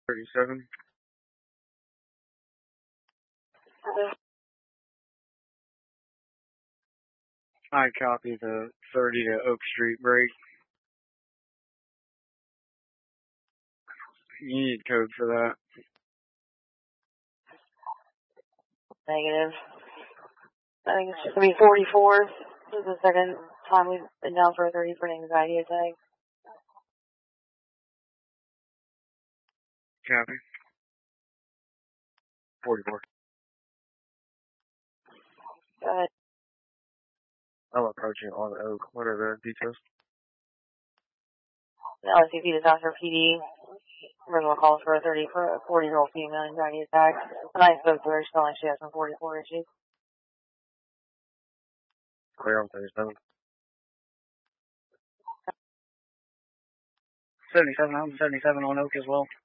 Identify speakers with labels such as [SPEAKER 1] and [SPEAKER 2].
[SPEAKER 1] 37. I copy the 30 to Oak Street break. You need code for that.
[SPEAKER 2] Negative. I think it's just going to be 44. This is the second time we've been down for a 30 for an anxiety attack.
[SPEAKER 1] Copy. 44.
[SPEAKER 2] Go ahead.
[SPEAKER 1] I'm approaching on Oak. What are the details?
[SPEAKER 2] The LACP to Dr. PD. Original calls for a 40-year-old female anxiety attack. When I spoke to her, she felt like she has some 44 issues.
[SPEAKER 1] Clear on 37. 77. I'm 77 on Oak as well.